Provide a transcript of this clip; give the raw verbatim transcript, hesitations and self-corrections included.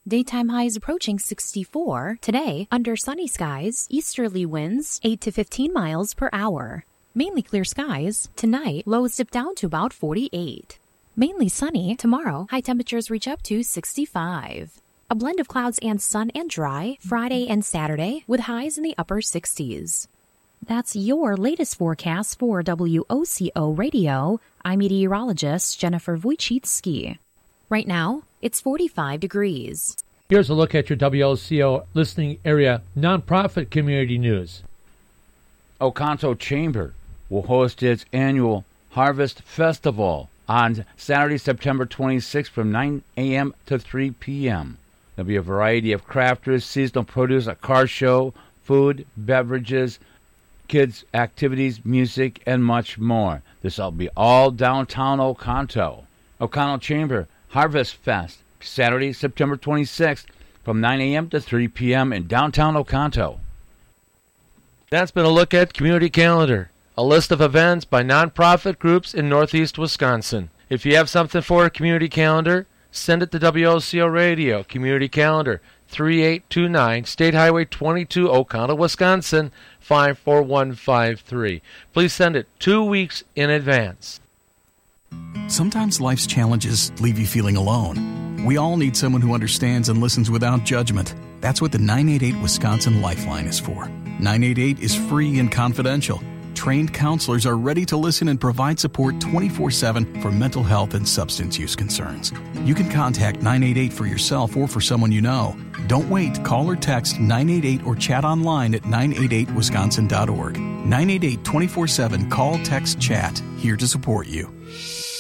Daytime highs approaching sixty-four. Today, under sunny skies, easterly winds eight to fifteen miles per hour. Mainly clear skies. Tonight, lows dip down to about forty-eight. Mainly sunny. Tomorrow, high temperatures reach up to sixty-five. A blend of clouds and sun and dry Friday and Saturday with highs in the upper sixties. That's your latest forecast for W O C O Radio. I'm meteorologist Jennifer Wojcicki. Right now, it's forty-five degrees. Here's a look at your W O C O listening area nonprofit community news. Oconto Chamber will host its annual Harvest Festival on Saturday, September twenty-sixth from nine a.m. to three p.m. There'll be a variety of crafters, seasonal produce, a car show, food, beverages, kids' activities, music, and much more. This will be all downtown Oconto. Oconto Chamber Harvest Fest, Saturday, September twenty-sixth from nine a.m. to three p.m. in downtown Oconto. That's been a look at Community Calendar, a list of events by nonprofit groups in Northeast Wisconsin. If you have something for a Community Calendar, send it to W O C O Radio, Community Calendar, three eight two nine, State Highway twenty-two, Oconto, Wisconsin, five four one five three. Please send it two weeks in advance. Sometimes life's challenges leave you feeling alone. We all need someone who understands and listens without judgment. That's what the nine eight eight Wisconsin Lifeline is for. nine eight eight is free and confidential. Trained counselors are ready to listen and provide support twenty-four seven for mental health and substance use concerns. You can contact nine eight eight for yourself or for someone you know. Don't wait. Call or text nine eight eight or chat online at nine eight eight wisconsin dot org. nine eight eight twenty-four seven. Call, text, chat. Here to support you.